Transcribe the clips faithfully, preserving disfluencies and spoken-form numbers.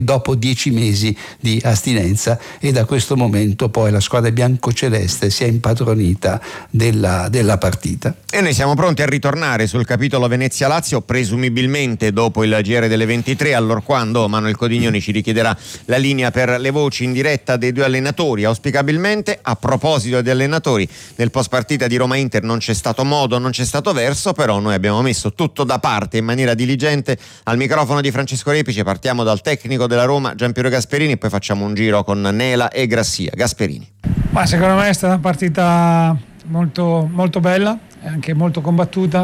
dopo dieci mesi di astinenza, e da questo momento poi la squadra biancoceleste si è impadronita della, della partita. E noi siamo pronti a ritornare sul capitolo Venezia-Lazio, presumibilmente dopo il G R delle ventitré, allorquando Manuel Codignoni ci richiederà la linea per le voci in diretta dei due allenatori, auspicabilmente. A proposito di allenatori, nel post partita di Roma-Inter non c'è stato modo, non c'è stato verso, però noi abbiamo messo tutto da parte in maniera diligente. Al microfono di Francesco Repice partiamo dal tecnico della Roma Giampiero Gasperini, poi facciamo un giro con Nela e Grassia. Gasperini. Ma secondo me è stata una partita molto, molto bella e anche molto combattuta,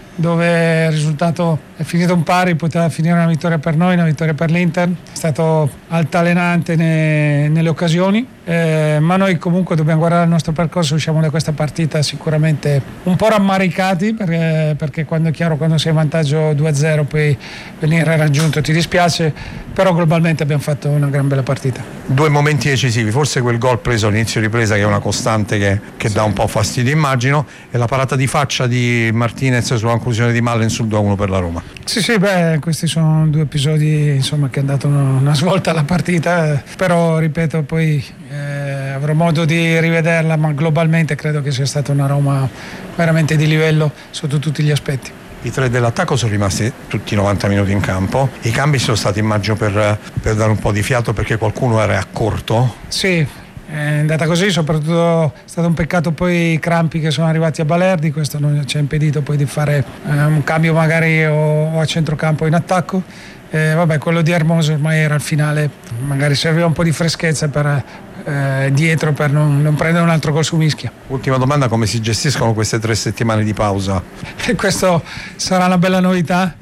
dove il risultato è finito un pari, poteva finire una vittoria per noi, una vittoria per l'Inter. È stato altalenante ne, nelle occasioni, eh, ma noi comunque dobbiamo guardare il nostro percorso. Usciamo da questa partita sicuramente un po' rammaricati, perché, perché quando è chiaro, quando sei in vantaggio due a zero poi venire raggiunto ti dispiace, però globalmente abbiamo fatto una gran bella partita. Due momenti decisivi, forse quel gol preso all'inizio ripresa, che è una costante che, che sì. dà un po' fastidio immagino, e la parata di faccia di Martinez sulla conclusione di Mallen sul due a uno per la Roma. Sì, sì, beh, questi sono due episodi, insomma, che hanno dato una, una svolta alla partita, però ripeto, poi eh, avrò modo di rivederla, ma globalmente credo che sia stata una Roma veramente di livello sotto tutti gli aspetti. I tre dell'attacco sono rimasti tutti i novanta minuti in campo, i cambi sono stati, immagino, per, per dare un po' di fiato, perché qualcuno era a corto. Sì, è andata così, soprattutto è stato un peccato poi i crampi che sono arrivati a Balerdi, questo non ci ha impedito poi di fare eh, un cambio magari o, o a centrocampo o in attacco. Eh, vabbè, quello di Hermoso ormai era al finale, magari serviva un po' di freschezza per, eh, dietro per non, non prendere un altro gol su mischia. Ultima domanda: come si gestiscono queste tre settimane di pausa? Questo sarà una bella novità.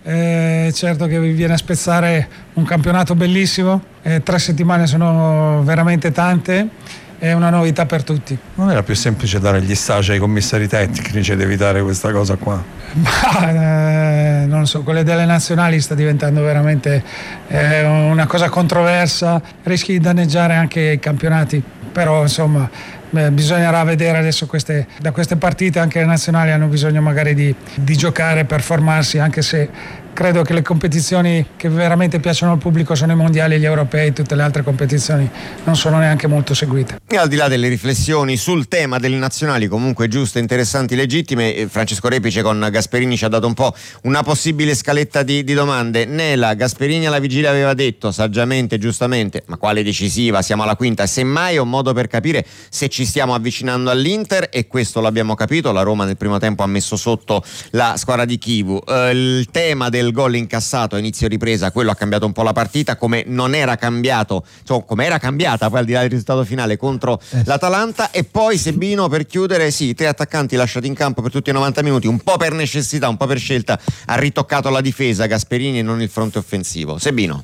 Eh, certo che vi viene a spezzare un campionato bellissimo, eh, tre settimane sono veramente tante, è una novità per tutti. Non era più semplice dare gli stage ai commissari tecnici ed evitare questa cosa qua? Ma, eh, non lo so, quelle delle nazionali sta diventando veramente eh, una cosa controversa, rischi di danneggiare anche i campionati, però insomma beh, bisognerà vedere adesso queste, da queste partite. Anche le nazionali hanno bisogno magari di, di giocare per formarsi, anche se credo che le competizioni che veramente piacciono al pubblico sono i mondiali, gli europei, tutte le altre competizioni non sono neanche molto seguite. E al di là delle riflessioni sul tema delle nazionali, comunque giuste, interessanti, legittime, Francesco Repice con Gasperini ci ha dato un po' una possibile scaletta di, di domande. Nela, Gasperini alla vigilia aveva detto saggiamente, giustamente, ma quale decisiva, siamo alla quinta, semmai è un modo per capire se ci stiamo avvicinando all'Inter, e questo l'abbiamo capito. La Roma nel primo tempo ha messo sotto la squadra di Chivu. Eh, il tema del gol incassato a inizio ripresa, quello ha cambiato un po' la partita, come non era cambiato, cioè come era cambiata poi al di là del risultato finale contro eh. l'Atalanta. E poi Sebino, per chiudere, sì, tre attaccanti lasciati in campo per tutti i novanta minuti, un po' per necessità, un po' per scelta, ha ritoccato la difesa Gasperini e non il fronte offensivo. Sebino.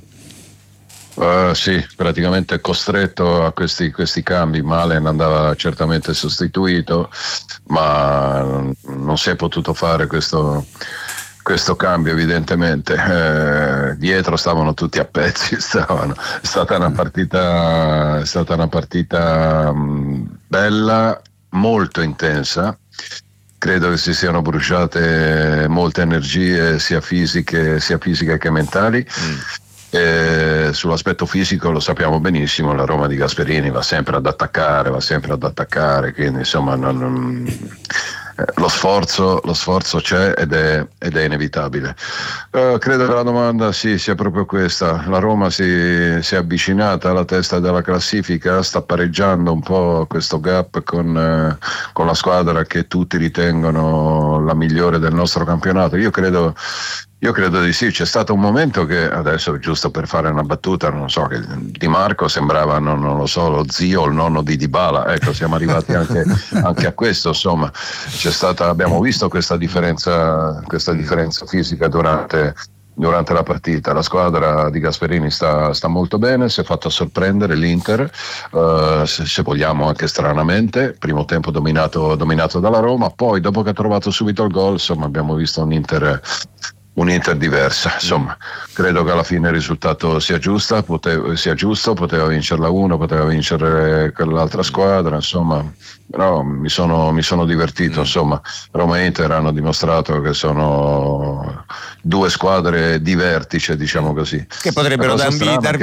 Uh, sì, praticamente costretto a questi, questi cambi. Malen andava certamente sostituito, ma non si è potuto fare questo, questo cambio evidentemente. Eh, dietro stavano tutti a pezzi, stavano. È stata una partita, è stata una partita mh, bella, molto intensa. Credo che si siano bruciate molte energie, sia fisiche, sia fisiche che mentali. Mm. Eh, sull'aspetto fisico lo sappiamo benissimo, la Roma di Gasperini va sempre ad attaccare, va sempre ad attaccare, quindi insomma non, non, eh, lo sforzo, lo sforzo c'è ed è, ed è inevitabile. Eh, credo che la domanda sì sia proprio questa: la Roma si, si è avvicinata alla testa della classifica, sta pareggiando un po' questo gap con, eh, con la squadra che tutti ritengono la migliore del nostro campionato. Io credo Io credo di sì. C'è stato un momento che, adesso giusto per fare una battuta, non so, che Di Marco sembrava, non, non lo so, lo zio o il nonno di Dybala. Ecco, siamo arrivati anche, anche a questo, insomma. C'è stata, abbiamo visto questa differenza, questa differenza fisica durante, durante la partita. La squadra di Gasperini sta, sta molto bene, si è fatta sorprendere l'Inter, uh, se, se vogliamo anche stranamente, primo tempo dominato, dominato dalla Roma, poi dopo che ha trovato subito il gol, insomma, abbiamo visto un Inter... un Inter diversa. Insomma, credo che alla fine il risultato sia giusto, poteva, sia giusto, poteva vincerla uno, poteva vincere quell'altra squadra, insomma, però mi sono, mi sono divertito, insomma. Roma e Inter hanno dimostrato che sono due squadre di vertice, diciamo così. Che potrebbero dar